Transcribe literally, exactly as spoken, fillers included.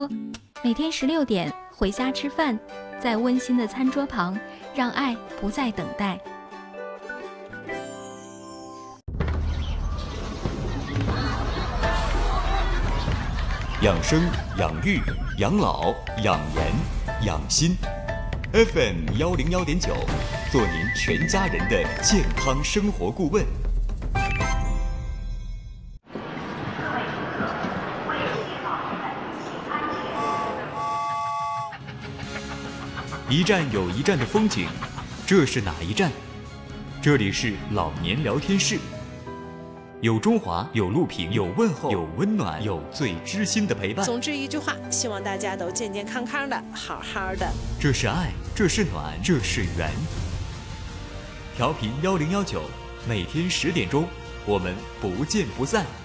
每天十六点回家吃饭，在温馨的餐桌旁，让爱不再等待。 养生、养育、养老、养颜、养心。F M 幺零幺点九，做您全家人的健康生活顾问。一站有一站的风景，这是哪一站？这里是老年聊天室，有中华，有录屏，有问候，有温暖，有最知心的陪伴。 总之一句话，希望大家都健健康康的，好好的。 这是爱，这是暖，这是缘。调频幺零幺九，每天十点钟，我们不见不散。